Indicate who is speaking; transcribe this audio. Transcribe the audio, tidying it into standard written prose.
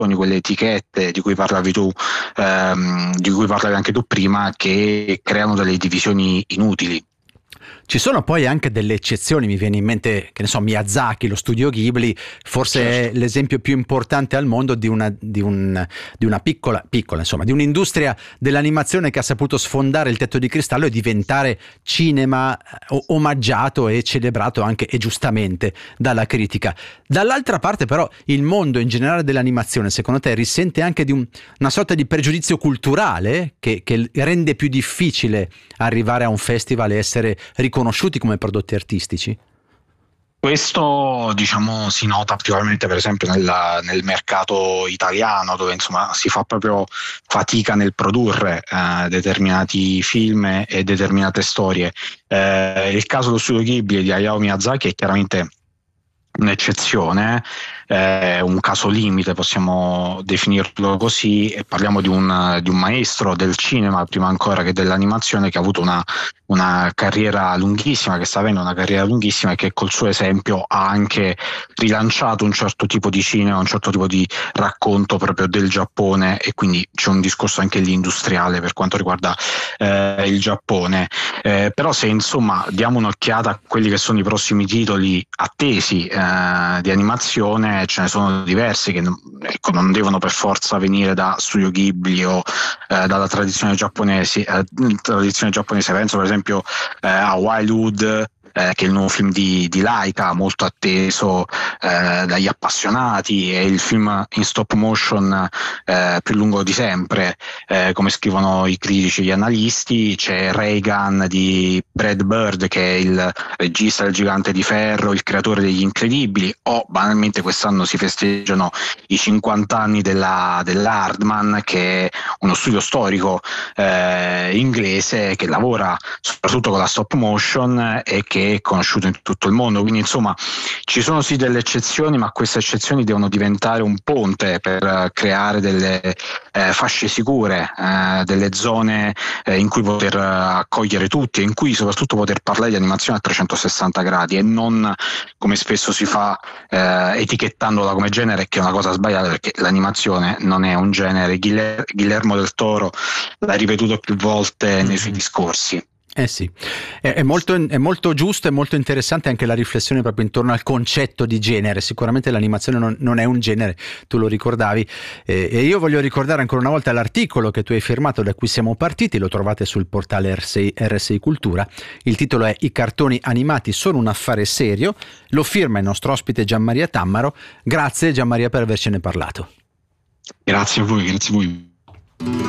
Speaker 1: quelle etichette di cui parlavi tu, di cui parlavi anche tu prima, che creano delle divisioni inutili.
Speaker 2: Ci sono poi anche delle eccezioni, mi viene in mente, che ne so, Miyazaki, lo studio Ghibli, forse
Speaker 1: Certo.
Speaker 2: è l'esempio più importante al mondo di una piccola, insomma, di un'industria dell'animazione che ha saputo sfondare il tetto di cristallo e diventare cinema omaggiato e celebrato anche, e giustamente, dalla critica. Dall'altra parte però il mondo in generale dell'animazione, secondo te, risente anche di una sorta di pregiudizio culturale che rende più difficile arrivare a un festival e essere riconosciuti come prodotti artistici?
Speaker 1: Questo, diciamo, si nota principalmente per esempio nel mercato italiano, dove insomma si fa proprio fatica nel produrre determinati film e determinate storie. Il caso dello studio Ghibli e di Hayao Miyazaki è chiaramente un'eccezione, un caso limite, possiamo definirlo così, e parliamo di un maestro del cinema, prima ancora che dell'animazione, che ha avuto una carriera lunghissima, che sta avendo una carriera lunghissima, e che col suo esempio ha anche rilanciato un certo tipo di cinema, un certo tipo di racconto proprio del Giappone, e quindi c'è un discorso anche lì industriale per quanto riguarda il Giappone. Però se insomma diamo un'occhiata a quelli che sono i prossimi titoli attesi di animazione, ce ne sono diversi che ecco, non devono per forza venire da Studio Ghibli o dalla tradizione giapponese. Penso per esempio a Wildwood, che è il nuovo film di Laika, molto atteso dagli appassionati, è il film in stop motion più lungo di sempre, come scrivono i critici e gli analisti. C'è Reagan di Brad Bird, che è il regista del Gigante di Ferro, il creatore degli Incredibili, o banalmente quest'anno si festeggiano i 50 anni della Aardman, che è uno studio storico inglese che lavora soprattutto con la stop motion e che è conosciuto in tutto il mondo. Quindi insomma ci sono sì delle eccezioni, ma queste eccezioni devono diventare un ponte per creare delle fasce sicure, delle zone in cui poter accogliere tutti, e in cui soprattutto poter parlare di animazione a 360 gradi e non, come spesso si fa, etichettandola come genere, che è una cosa sbagliata, perché l'animazione non è un genere. Guillermo del Toro l'ha ripetuto più volte nei suoi discorsi.
Speaker 2: Eh sì, è molto giusto e molto interessante anche la riflessione proprio intorno al concetto di genere. Sicuramente l'animazione non è un genere, tu lo ricordavi, e io voglio ricordare ancora una volta l'articolo che tu hai firmato, da cui siamo partiti. Lo trovate sul portale RSI Cultura. Il titolo è "I cartoni animati sono un affare serio", lo firma il nostro ospite Gianmaria Tammaro. Grazie Gianmaria per avercene parlato.
Speaker 1: Grazie a voi, grazie a voi.